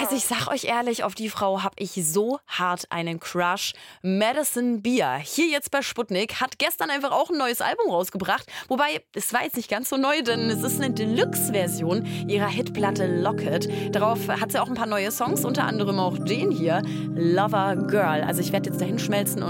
Also ich sag euch ehrlich, auf die Frau habe ich so hart einen Crush. Madison Beer, hier jetzt bei Sputnik, hat gestern einfach auch ein neues Album rausgebracht. Wobei, es war jetzt nicht ganz so neu, denn es ist eine Deluxe-Version ihrer Hitplatte Locket. Darauf hat sie auch ein paar neue Songs, unter anderem auch den hier, Lover Girl. Also ich werde jetzt dahin schmelzen